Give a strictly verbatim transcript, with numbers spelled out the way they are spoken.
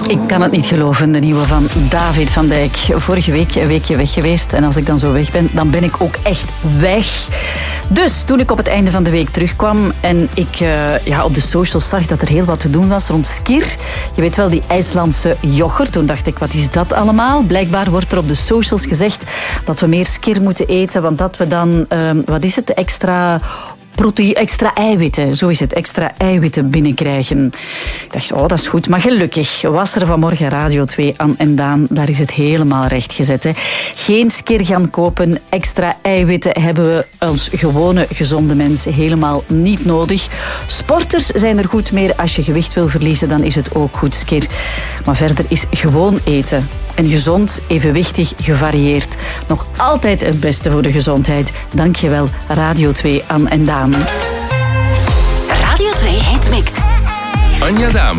Ik kan het niet geloven, de nieuwe van David van Dijk. Vorige week een weekje weg geweest en als ik dan zo weg ben, dan ben ik ook echt weg. Dus toen ik op het einde van de week terugkwam en ik uh, ja, op de socials zag dat er heel wat te doen was rond Skir. Je weet wel, die IJslandse yoghurt. Toen dacht ik, wat is dat allemaal? Blijkbaar wordt er op de socials gezegd dat we meer Skir moeten eten, want dat we dan, uh, wat is het, extra... Proteïne, extra eiwitten, zo is het, extra eiwitten binnenkrijgen. Ik dacht, oh, dat is goed. Maar gelukkig was er vanmorgen Radio twee aan en Daan. Daar is het helemaal recht gezet. Hè. Geen Skir gaan kopen. Extra eiwitten hebben we als gewone, gezonde mensen helemaal niet nodig. Sporters zijn er goed mee. Als je gewicht wil verliezen, dan is het ook goed, Skir. Maar verder is gewoon eten. En gezond, evenwichtig, gevarieerd. Nog altijd het beste voor de gezondheid. Dankjewel, Radio twee, Anne en Daan. Radio twee Hitmix. Anja Daam.